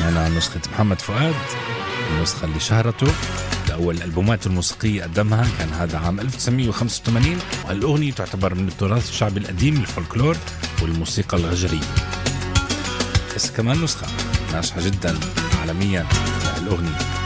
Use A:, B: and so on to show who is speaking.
A: سمعنا نسخة محمد فؤاد، النسخة اللي شهرته لأول الألبومات الموسيقية قدمها كان هذا عام 1985، وهالأغنية تعتبر من التراث الشعبي القديم الفولكلور والموسيقى الغجرية. بس كمان نسخة ناجحة جدا عالميا لهالأغنية